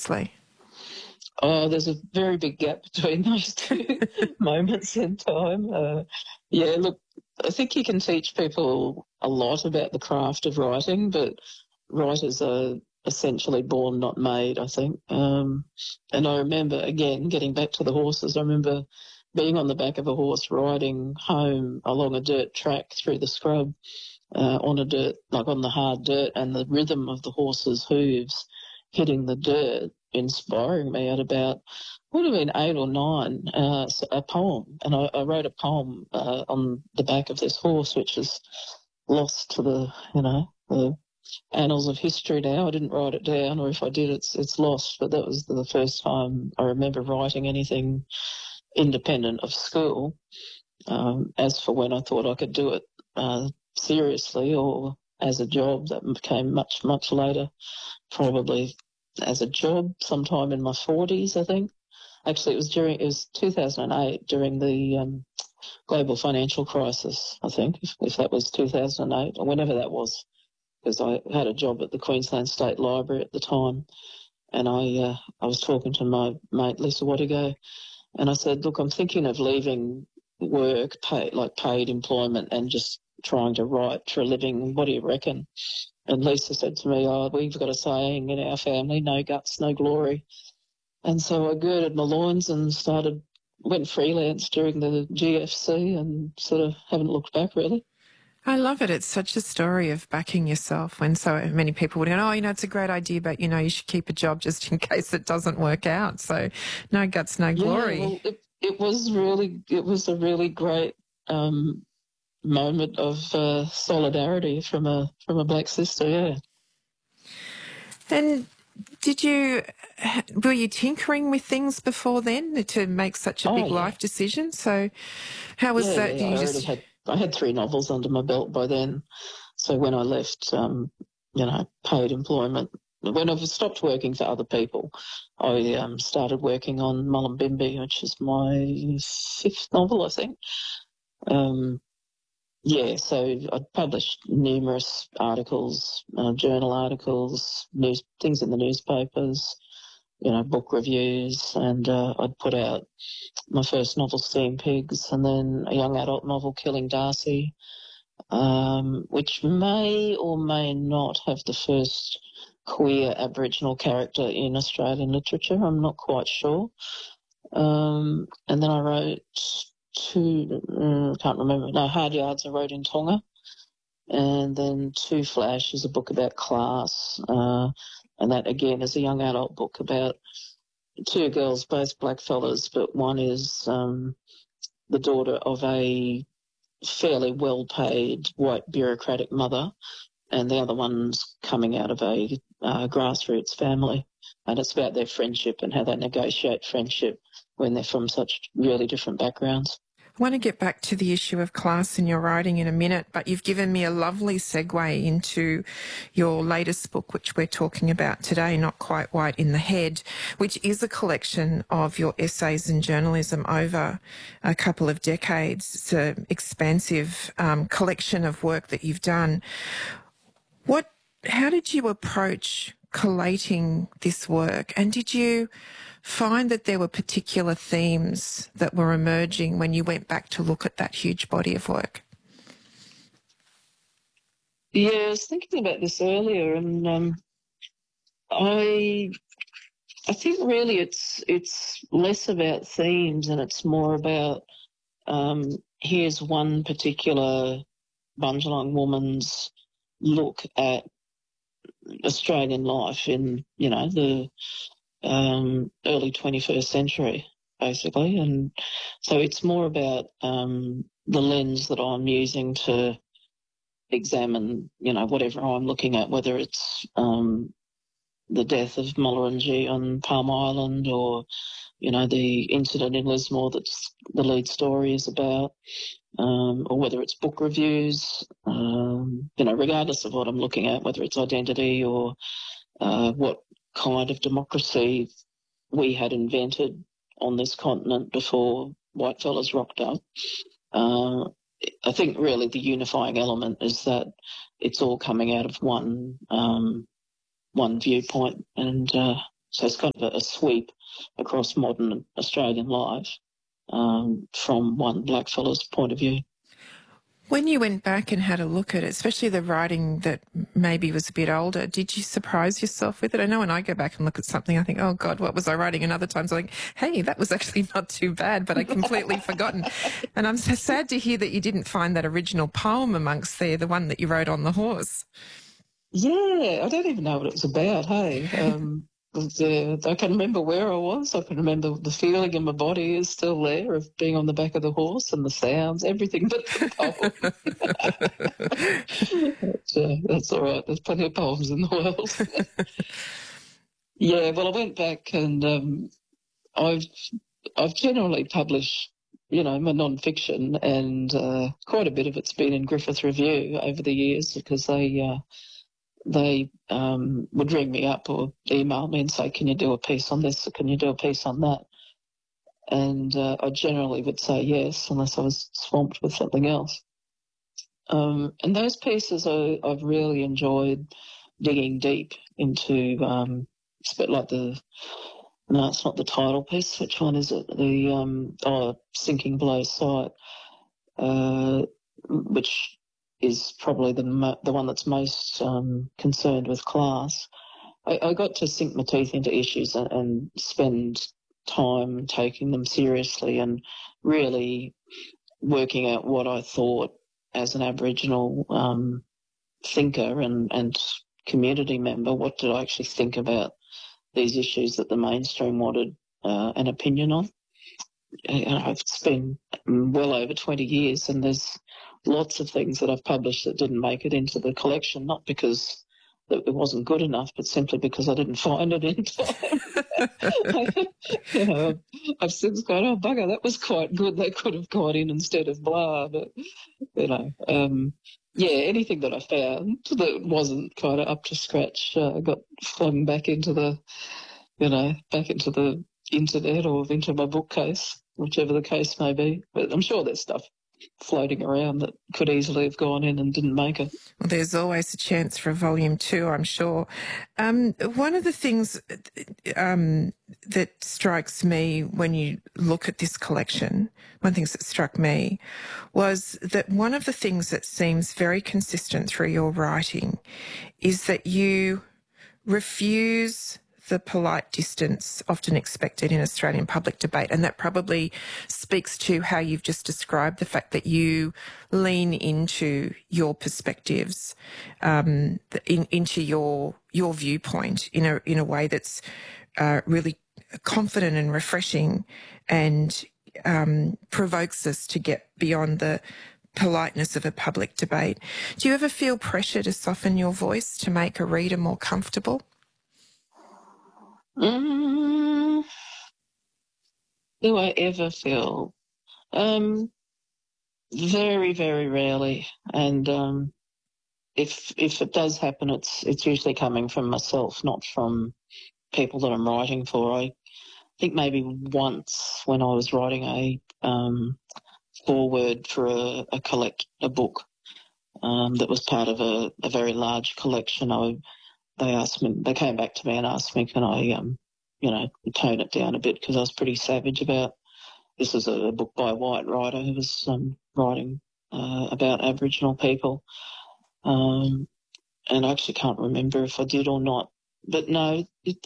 seriously? Oh, there's a very big gap between those two moments in time. Yeah, look, I think you can teach people a lot about the craft of writing, but writers are essentially born, not made, I think. And I remember, again, getting back to the horses, I remember being on the back of a horse riding home along a dirt track through the scrub on the hard dirt, and the rhythm of the horse's hooves hitting the dirt inspiring me at about, would have been 8 or 9, a poem. And I wrote a poem on the back of this horse, which is lost to the annals of history now. I didn't write it down, or if I did, it's lost. But that was the first time I remember writing anything independent of school. As for when I thought I could do it seriously or as a job, that came much, much later, probably as a job sometime in my 40s, I think. Actually, it was 2008 during the global financial crisis, I think, if that was 2008 or whenever that was, because I had a job at the Queensland State Library at the time, and I was talking to my mate Lisa Wattigo, and I said, look, I'm thinking of leaving work, paid employment, and just trying to write for a living. What do you reckon? And Lisa said to me, we've got a saying in our family, no guts, no glory. And so I girded my loins and went freelance during the GFC and sort of haven't looked back really. I love it. It's such a story of backing yourself when so many people would go, it's a great idea, but, you should keep a job just in case it doesn't work out. So no guts, no glory. Well, it was a really great moment of solidarity from a black sister, yeah. And were you tinkering with things before then to make such a big life decision? So how was that? Yeah, I had 3 novels under my belt by then. So when I left, paid employment, when I stopped working for other people, I started working on Mullumbimby, which is my 5th novel, I think. So I'd published numerous articles, journal articles, things in the newspapers, book reviews, and I'd put out my first novel, Steam Pigs, and then a young adult novel, Killing Darcy, which may or may not have the first queer Aboriginal character in Australian literature. I'm not quite sure. And then I wrote 2, can't remember, Hard Yards I wrote in Tonga, and then Two Flash is a book about class, and that again is a young adult book about 2 girls, both blackfellas, but one is the daughter of a fairly well-paid white bureaucratic mother, and the other one's coming out of a grassroots family, and it's about their friendship and how they negotiate friendship when they're from such really different backgrounds. I want to get back to the issue of class in your writing in a minute, but you've given me a lovely segue into your latest book, which we're talking about today, Not Quite White in the Head, which is a collection of your essays and journalism over a couple of decades. It's an expansive collection of work that you've done. How did you approach collating this work, and did you find that there were particular themes that were emerging when you went back to look at that huge body of work? Yeah, I was thinking about this earlier, and I think really it's less about themes and it's more about here's one particular Bundjalung woman's look at Australian life in, the early 21st century, basically. And so it's more about the lens that I'm using to examine, whatever I'm looking at, whether it's the death of Mulrunji on Palm Island or, the incident in Lismore that's the lead story is about, or whether it's book reviews, regardless of what I'm looking at, whether it's identity or what kind of democracy we had invented on this continent before whitefellas rocked up. I think really the unifying element is that it's all coming out of one viewpoint, and So it's kind of a sweep across modern Australian life from one blackfella's point of view. When you went back and had a look at it, especially the writing that maybe was a bit older, did you surprise yourself with it? I know when I go back and look at something, I think, oh God, what was I writing? And other times I think, hey, that was actually not too bad, but I completely forgotten. And I'm so sad to hear that you didn't find that original poem amongst there, the one that you wrote on the horse. Yeah, I don't even know what it was about, hey. I can remember where I was. I can remember the feeling in my body is still there of being on the back of the horse and the sounds, everything but the poem. That's all right. There's plenty of poems in the world. Yeah, well, I went back and I've generally published, my non-fiction, and quite a bit of it's been in Griffith Review over the years because they would ring me up or email me and say, can you do a piece on this or can you do a piece on that? And I generally would say yes unless I was swamped with something else. And those pieces I've really enjoyed digging deep into. It's a bit like no, it's not the title piece. Which one is it? Sinking Below Sight, which is probably the one that's most concerned with class. I got to sink my teeth into issues and spend time taking them seriously and really working out what I thought as an Aboriginal thinker and community member. What did I actually think about these issues that the mainstream wanted an opinion on? It's been well over 20 years and there's lots of things that I've published that didn't make it into the collection, not because it wasn't good enough, but simply because I didn't find it in time. I've since gone, oh, bugger, that was quite good. They could have gone in instead of blah. But, anything that I found that wasn't kind of up to scratch got flung back into the internet or into my bookcase, whichever the case may be. But I'm sure there's stuff floating around that could easily have gone in and didn't make it. Well, there's always a chance for a volume 2, I'm sure. One of the things that strikes me when you look at this collection, one of the things that struck me was that one of the things that seems very consistent through your writing is that you refuse the polite distance often expected in Australian public debate. And that probably speaks to how you've just described the fact that you lean into your perspectives, into your viewpoint in a way that's really confident and refreshing and provokes us to get beyond the politeness of a public debate. Do you ever feel pressure to soften your voice to make a reader more comfortable? Do I ever feel? Very, very rarely. And if it does happen, it's usually coming from myself, not from people that I'm writing for. I think maybe once when I was writing a foreword for a book that was part of a very large collection, they came back to me and asked me, can I, tone it down a bit because I was pretty savage about, this is a book by a white writer who was writing about Aboriginal people. And I actually can't remember if I did or not. But no,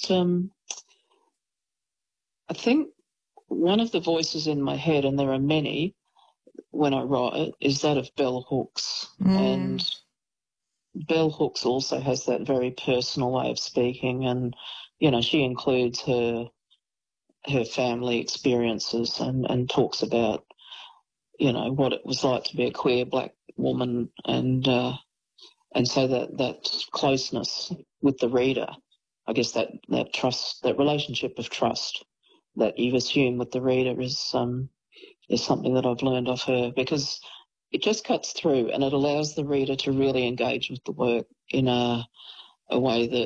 I think one of the voices in my head, and there are many when I write, is that of Bell Hooks. And Bell Hooks also has that very personal way of speaking, and she includes her family experiences and talks about what it was like to be a queer black woman, and so that closeness with the reader, I guess that trust, that relationship of trust that you assume with the reader is something that I've learned of her, because it just cuts through and it allows the reader to really engage with the work in a way that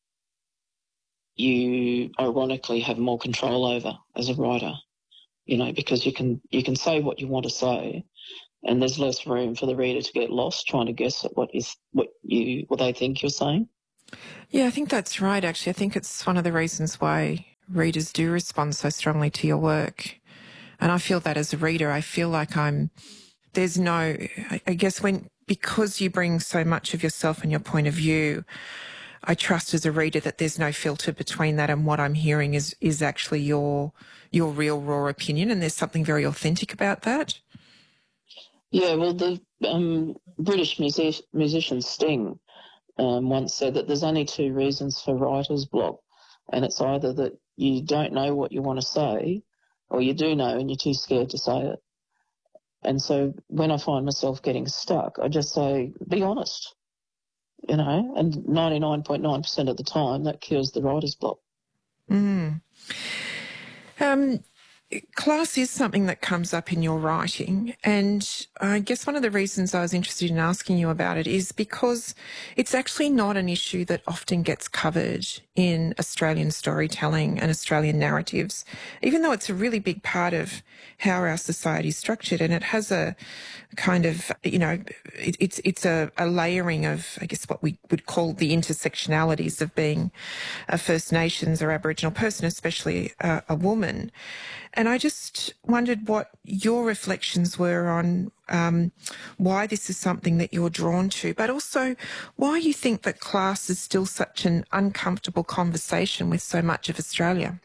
you ironically have more control over as a writer, because you can say what you want to say and there's less room for the reader to get lost trying to guess at what they think you're saying. Yeah, I think that's right, actually. I think it's one of the reasons why readers do respond so strongly to your work. And I feel that as a reader, I feel like there's no, I guess because you bring so much of yourself and your point of view, I trust as a reader that there's no filter between that and what I'm hearing is actually your real raw opinion, and there's something very authentic about that. Yeah, well, the British musician Sting once said that there's only two reasons for writer's block, and it's either that you don't know what you want to say, or you do know and you're too scared to say it. And so when I find myself getting stuck, I just say, be honest, and 99.9% of the time that cures the writer's block. Mm. Class is something that comes up in your writing, and I guess one of the reasons I was interested in asking you about it is because it's actually not an issue that often gets covered in Australian storytelling and Australian narratives, even though it's a really big part of how our society is structured, and it has a kind of, it's a layering of, I guess, what we would call the intersectionalities of being a First Nations or Aboriginal person, especially a woman. And I just wondered what your reflections were on why this is something that you're drawn to, but also why you think that class is still such an uncomfortable conversation with so much of Australia.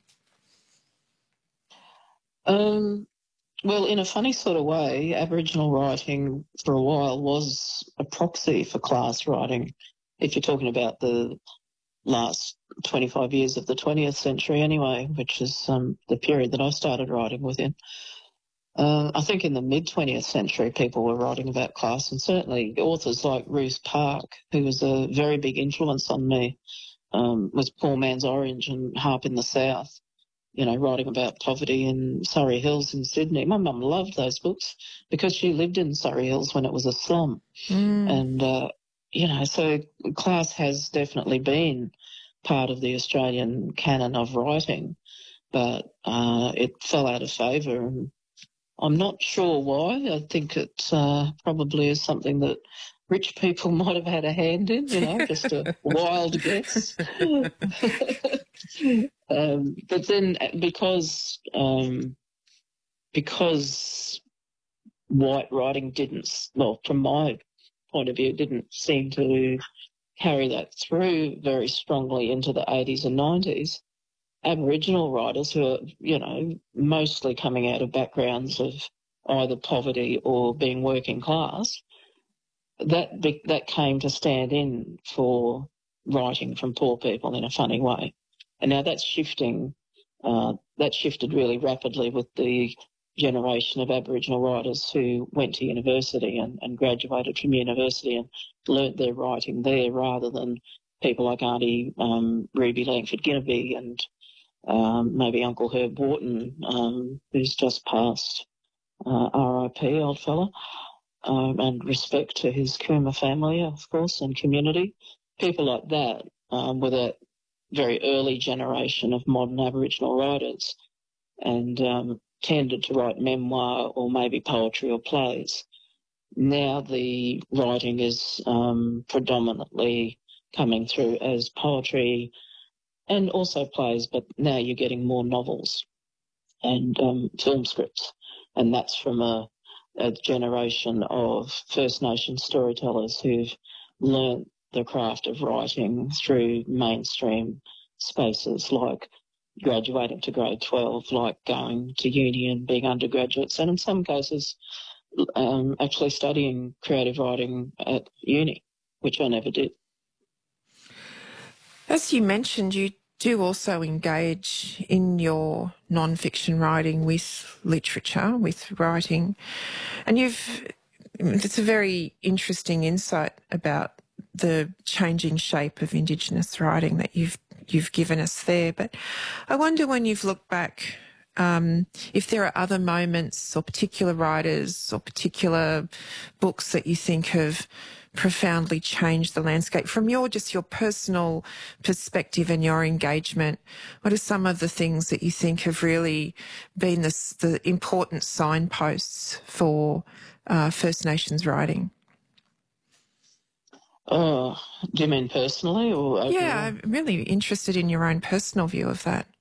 Well, in a funny sort of way, Aboriginal writing for a while was a proxy for class writing. If you're talking about the last 25 years of the 20th century anyway, which is the period that I started writing within. I think in the mid-20th century, people were writing about class, and certainly authors like Ruth Park, who was a very big influence on me, was Poor Man's Orange and Harp in the South, writing about poverty in Surrey Hills in Sydney. My mum loved those books because she lived in Surrey Hills when it was a slum. And, so class has definitely been part of the Australian canon of writing, but it fell out of favour, and I'm not sure why. I think it probably is something that rich people might have had a hand in, just a wild guess. But then because white writing from my point of view, didn't seem to carry that through very strongly into the 80s and 90s, Aboriginal writers who are, mostly coming out of backgrounds of either poverty or being working class, that came to stand in for writing from poor people in a funny way. And now that's shifting. That shifted really rapidly with the generation of Aboriginal writers who went to university and graduated from university and learnt their writing there rather than people like Auntie Ruby Langford Ginniby and maybe Uncle Herb Wharton, who's just passed, R.I.P., old fella, and respect to his Cooma family, of course, and community. People like that were that very early generation of modern Aboriginal writers and tended to write memoir or maybe poetry or plays. Now the writing is predominantly coming through as poetry and also plays, but now you're getting more novels and film scripts. And that's from a generation of First Nation storytellers who've learnt the craft of writing through mainstream spaces like graduating to grade 12, like going to uni and being undergraduates, and in some cases actually studying creative writing at uni, which I never did. As you mentioned, you do also engage in your non-fiction writing with literature, with writing, and it's a very interesting insight about the changing shape of Indigenous writing that you've given us there. But I wonder, when you've looked back, if there are other moments or particular writers or particular books that you think have profoundly changed the landscape from your personal perspective and your engagement. What are some of the things that you think have really been the important signposts for First Nations writing? Oh, do you mean personally or overall? Yeah, I'm really interested in your own personal view of that.